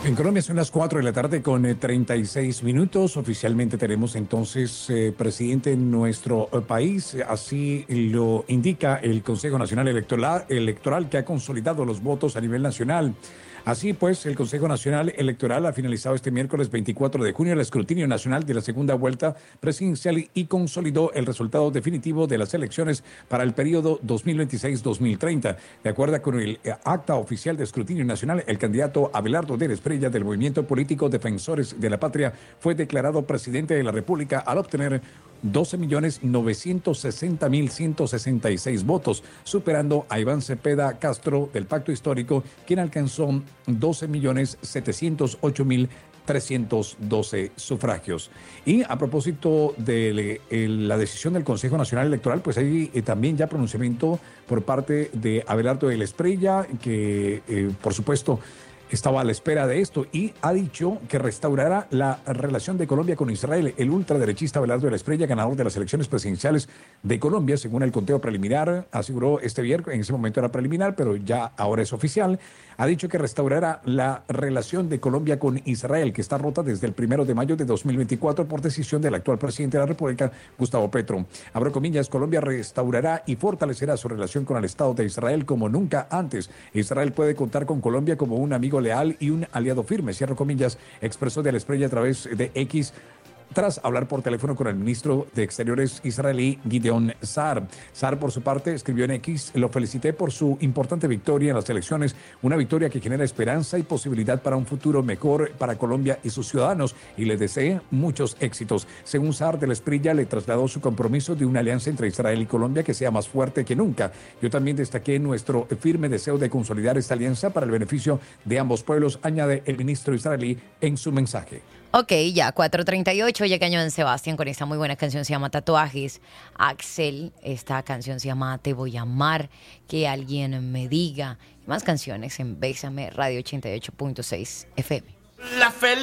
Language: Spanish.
En Colombia son las 4 de la tarde con 36 minutos. Oficialmente tenemos entonces presidente en nuestro país. Así lo indica el Consejo Nacional Electoral que ha consolidado los votos a nivel nacional. Así pues, el Consejo Nacional Electoral ha finalizado este miércoles 24 de junio el escrutinio nacional de la segunda vuelta presidencial y consolidó el resultado definitivo de las elecciones para el periodo 2026-2030. De acuerdo con el acta oficial de escrutinio nacional, el candidato Abelardo Der Espriella del movimiento político Defensores de la Patria fue declarado presidente de la República al obtener 12.960.166 votos, superando a Iván Cepeda Castro del Pacto Histórico, quien alcanzó 12.708.312 sufragios. Y a propósito de la decisión del Consejo Nacional Electoral, pues hay también ya pronunciamiento por parte de Abelardo del Espriella, que por supuesto estaba a la espera de esto y ha dicho que restaurará la relación de Colombia con Israel. El ultraderechista Abelardo del Espriella, ganador de las elecciones presidenciales de Colombia, según el conteo preliminar, aseguró este viernes, en ese momento era preliminar, pero ya ahora es oficial, ha dicho que restaurará la relación de Colombia con Israel, que está rota desde el 1 de mayo de 2024 por decisión del actual presidente de la República, Gustavo Petro. Abro comillas, Colombia restaurará y fortalecerá su relación con el Estado de Israel como nunca antes. Israel puede contar con Colombia como un amigo leal y un aliado firme, cierro comillas, expresó del Espriella a través de X, tras hablar por teléfono con el ministro de Exteriores israelí Gideon Saar. Saar, por su parte, escribió en X: lo felicité por su importante victoria en las elecciones, una victoria que genera esperanza y posibilidad para un futuro mejor para Colombia y sus ciudadanos, y le deseé muchos éxitos. Según Saar, del Espriella le trasladó su compromiso de una alianza entre Israel y Colombia que sea más fuerte que nunca. Yo también destaqué nuestro firme deseo de consolidar esta alianza para el beneficio de ambos pueblos, añade el ministro israelí en su mensaje. Ok, ya, 4:38, llega Joan Sebastián con esta muy buena canción, se llama Tatuajes. Axel, esta canción se llama Te voy a amar, que alguien me diga. Más canciones en Bésame Radio 88.6 FM. La feliz